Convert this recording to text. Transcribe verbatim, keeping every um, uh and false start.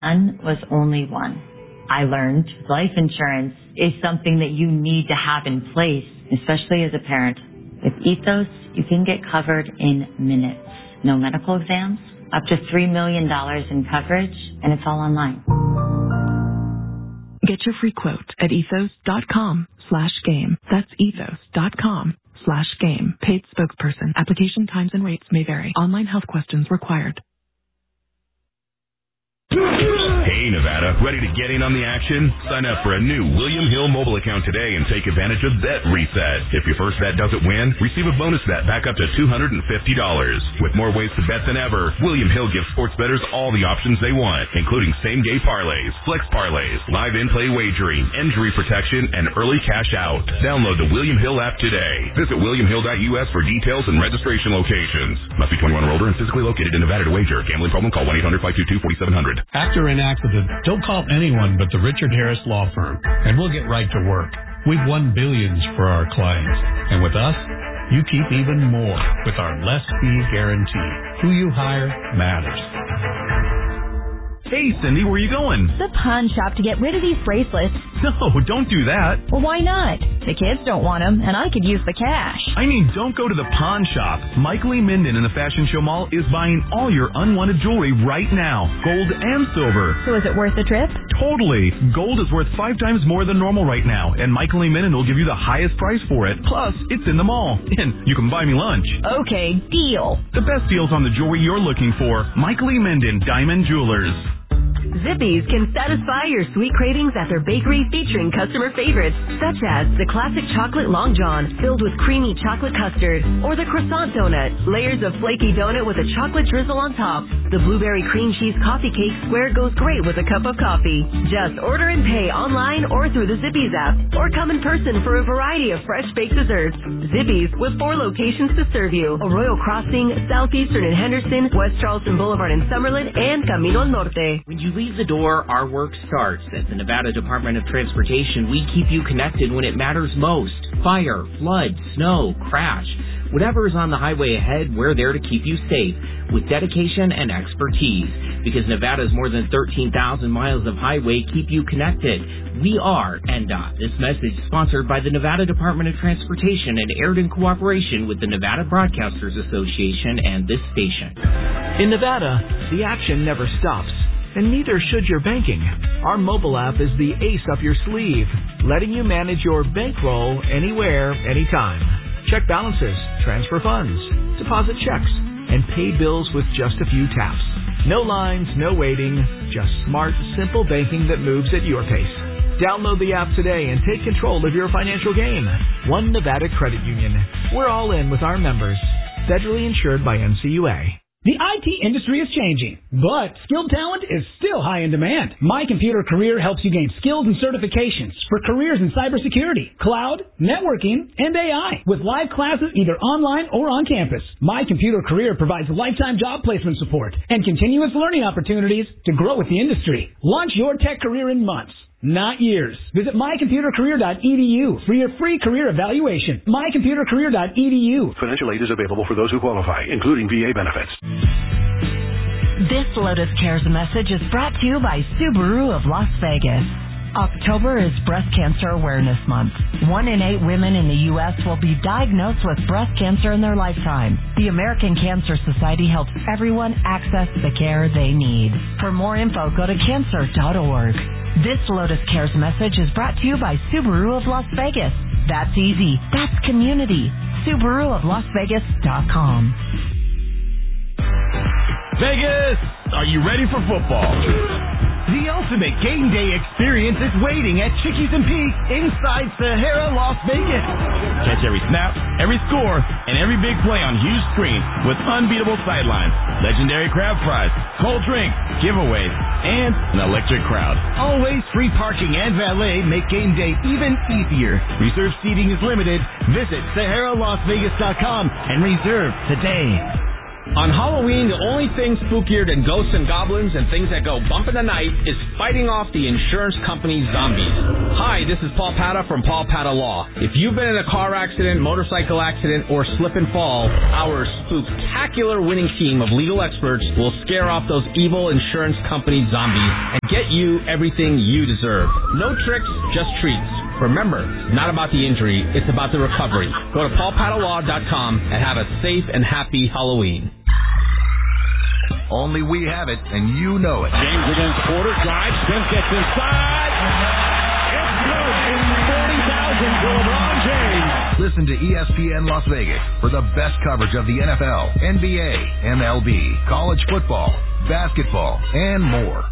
One was only one. I learned life insurance is something that you need to have in place, especially as a parent. With Ethos, you can get covered in minutes. No medical exams, up to three million dollars in coverage, and it's all online. Get your free quote at ethos.com slash game. That's ethos.com slash game. Paid spokesperson. Application times and rates may vary. Online health questions required. Hey, Nevada, ready to get in on the action? Sign up for a new William Hill mobile account today and take advantage of Bet Reset. If your first bet doesn't win, receive a bonus bet back up to two hundred fifty dollars. With more ways to bet than ever, William Hill gives sports bettors all the options they want, including same-game parlays, flex parlays, live in-play wagering, injury protection, and early cash out. Download the William Hill app today. Visit william hill dot u s for details and registration locations. Must be twenty-one or older and physically located in Nevada to wager. Gambling problem? Call one eight hundred five two two four seven zero zero. After an accident, don't call anyone but the Richard Harris Law Firm, and we'll get right to work. We've won billions for our clients, and with us, you keep even more with our less fee guarantee. Who you hire matters. Hey, Cindy, where are you going? The pawn shop to get rid of these bracelets. No, don't do that. Well, why not? The kids don't want them, and I could use the cash. I mean, don't go to the pawn shop. Michael Lee Minden in the Fashion Show Mall is buying all your unwanted jewelry right now, gold and silver. So is it worth the trip? Totally. Gold is worth five times more than normal right now, and Michael Lee Minden will give you the highest price for it. Plus, it's in the mall, and you can buy me lunch. Okay, deal. The best deals on the jewelry you're looking for. Michael Lee Minden, Diamond Jewelers. Zippy's can satisfy your sweet cravings at their bakery featuring customer favorites, such as the classic chocolate long john filled with creamy chocolate custard, or the croissant donut, layers of flaky donut with a chocolate drizzle on top. The blueberry cream cheese coffee cake square goes great with a cup of coffee. Just order and pay online or through the Zippy's app, or come in person for a variety of fresh baked desserts. Zippy's, with four locations to serve you: Arroyo Crossing, Southeastern in Henderson, West Charleston Boulevard in Summerlin, and Camino Norte. When you leave the door, our work starts. At the Nevada Department of Transportation, we keep you connected when it matters most. Fire, flood, snow, crash. Whatever is on the highway ahead, we're there to keep you safe with dedication and expertise. Because Nevada's more than thirteen thousand miles of highway keep you connected. We are N D O T. This message is sponsored by the Nevada Department of Transportation and aired in cooperation with the Nevada Broadcasters Association and this station. In Nevada, the action never stops. And neither should your banking. Our mobile app is the ace up your sleeve, letting you manage your bankroll anywhere, anytime. Check balances, transfer funds, deposit checks, and pay bills with just a few taps. No lines, no waiting, just smart, simple banking that moves at your pace. Download the app today and take control of your financial game. One Nevada Credit Union. We're all in with our members. Federally insured by N C U A. The I T industry is changing, but skilled talent is still high in demand. My Computer Career helps you gain skills and certifications for careers in cybersecurity, cloud, networking, and A I. With live classes either online or on campus, My Computer Career provides lifetime job placement support and continuous learning opportunities to grow with the industry. Launch your tech career in months, not years. Visit my computer career dot e d u for your free career evaluation. my computer career dot e d u. Financial aid is available for those who qualify, including V A benefits. This Lotus Cares message is brought to you by Subaru of Las Vegas. October is Breast Cancer Awareness Month. One in eight women in the U S will be diagnosed with breast cancer in their lifetime. The American Cancer Society helps everyone access the care they need. For more info, go to cancer dot org. This Lotus Cares message is brought to you by Subaru of Las Vegas. That's easy. That's community. Subaru of Las Vegas dot com. Vegas, are you ready for football? The ultimate game day experience is waiting at Chickies and Pete's inside Sahara, Las Vegas. Catch every snap, every score, and every big play on huge screens with unbeatable sidelines, legendary crowd fries, cold drinks, giveaways, and an electric crowd. Always free parking and valet make game day even easier. Reserved seating is limited. Visit Sahara Las Vegas dot com and reserve today. On Halloween, the only thing spookier than ghosts and goblins and things that go bump in the night is fighting off the insurance company's zombies. Hi, this is Paul Pata from Paul Pata Law. If you've been in a car accident, motorcycle accident, or slip and fall, our spooktacular winning team of legal experts will scare off those evil insurance company zombies and get you everything you deserve. No tricks, just treats. Remember, it's not about the injury, it's about the recovery. Go to paul pata law dot com and have a safe and happy Halloween. Only we have it, and you know it. James against Porter, drives, Smith gets inside. It's good. forty thousand for LeBron James. Listen to E S P N Las Vegas for the best coverage of the N F L, N B A, M L B, college football, basketball, and more.